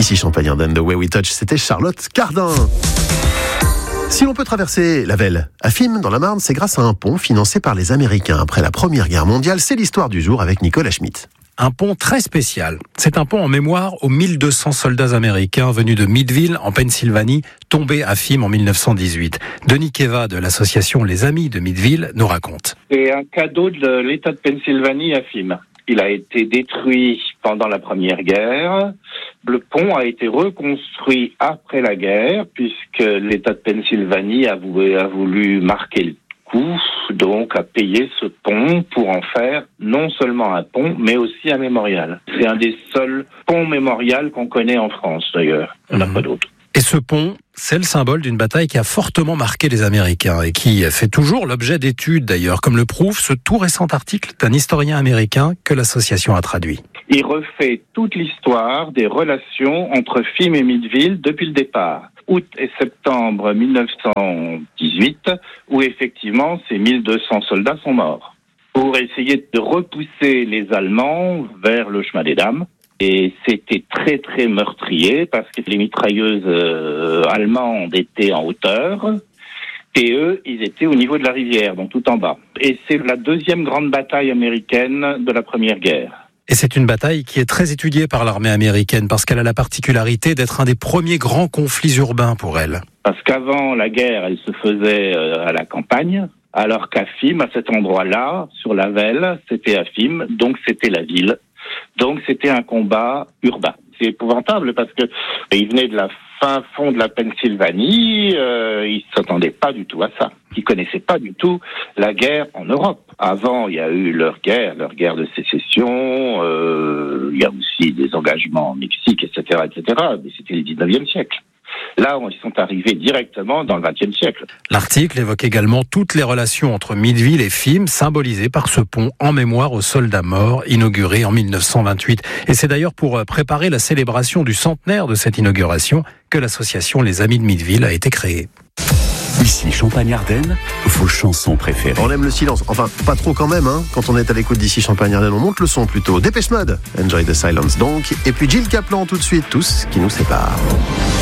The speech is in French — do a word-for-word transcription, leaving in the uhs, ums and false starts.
D'ici Champagne-Ardenne, The Way We Touch, c'était Charlotte Cardin. Si l'on peut traverser la Vesle à Fismes, dans la Marne, c'est grâce à un pont financé par les Américains après la Première Guerre mondiale. C'est l'histoire du jour avec Nicolas Schmitt. Un pont très spécial. C'est un pont en mémoire aux mille deux cents soldats américains venus de Meadville, en Pennsylvanie, tombés à Fismes en mille neuf cent dix-huit. Denis Keva de l'association Les Amis de Meadville nous raconte. C'est un cadeau de l'État de Pennsylvanie à Fismes. Il a été détruit pendant la Première Guerre. Le pont a été reconstruit après la guerre, puisque l'État de Pennsylvanie a voulu, a voulu marquer le coup, donc a payé ce pont pour en faire non seulement un pont, mais aussi un mémorial. C'est un des seuls ponts mémorials qu'on connaît en France, d'ailleurs. On n'a mmh. pas d'autre. Et ce pont, c'est le symbole d'une bataille qui a fortement marqué les Américains et qui fait toujours l'objet d'études d'ailleurs, comme le prouve ce tout récent article d'un historien américain que l'association a traduit. Il refait toute l'histoire des relations entre Fismes et Meadville depuis le départ. Août et septembre mille neuf cent dix-huit, où effectivement ces mille deux cents soldats sont morts, pour essayer de repousser les Allemands vers le chemin des dames. Et c'était très très meurtrier parce que les mitrailleuses euh, allemandes étaient en hauteur et eux, ils étaient au niveau de la rivière, donc tout en bas. Et c'est la deuxième grande bataille américaine de la Première Guerre. Et c'est une bataille qui est très étudiée par l'armée américaine parce qu'elle a la particularité d'être un des premiers grands conflits urbains pour elle. Parce qu'avant la guerre, elle se faisait euh, à la campagne, alors qu'à Fismes, à cet endroit-là, sur la Vesle, c'était à Fismes, donc c'était la ville. Donc c'était un combat urbain. C'est épouvantable parce que ils venaient de la fin fond de la Pennsylvanie, euh, ils s'attendaient pas du tout à ça. Ils connaissaient pas du tout la guerre en Europe. Avant, il y a eu leur guerre, leur guerre de sécession, euh, il y a aussi des engagements au Mexique, et cetera, et cetera. Mais c'était le dix-neuvième siècle. Là, ils sont arrivés directement dans le vingtième siècle. L'article évoque également toutes les relations entre Meadville et Fismes, symbolisées par ce pont en mémoire aux soldats morts, inauguré en mille neuf cent vingt-huit. Et c'est d'ailleurs pour préparer la célébration du centenaire de cette inauguration que l'association Les Amis de Meadville a été créée. Ici Champagne-Ardenne, vos chansons préférées. On aime le silence, enfin pas trop quand même, hein. Quand on est à l'écoute d'ici Champagne-Ardenne, on monte le son plutôt. Dépêche Mode, Enjoy the Silence donc. Et puis Jill Kaplan tout de suite, Tous qui nous séparent.